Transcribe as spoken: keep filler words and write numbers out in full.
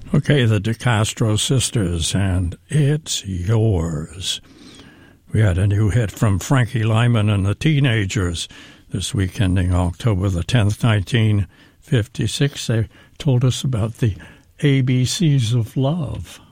Okay, the DeCastro Sisters, and It's Yours. We had a new hit from Frankie Lyman and the Teenagers this week, ending October the tenth, nineteen fifty-six. They told us about the A B Cs of love.